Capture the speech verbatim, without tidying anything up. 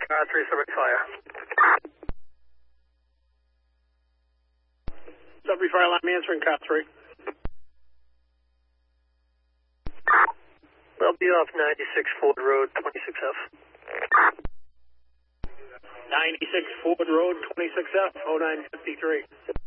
Uh, three seven fire. Sudbury Fire Alarm answering, car three. We'll be off ninety-six Ford Road, twenty-six F. ninety-six Ford Road, twenty-six F, oh nine fifty-three.